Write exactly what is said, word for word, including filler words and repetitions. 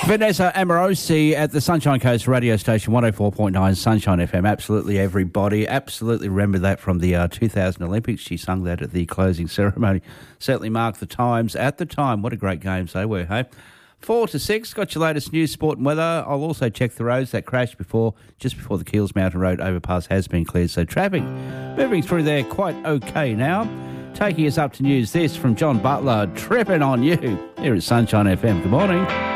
Vanessa Amorosi at the Sunshine Coast radio station, one oh four point nine Sunshine F M. Absolutely everybody. Absolutely remember that from the uh, two thousand Olympics. She sung that at the closing ceremony. Certainly marked the times at the time. What a great games they were, hey? Four to six, got your latest news, sport and weather. I'll also check the roads. That crash before, just before the Keels Mountain Road overpass has been cleared. So traffic moving through there quite okay now. Taking us up to news, this from John Butler, tripping on you here at Sunshine F M. Good morning.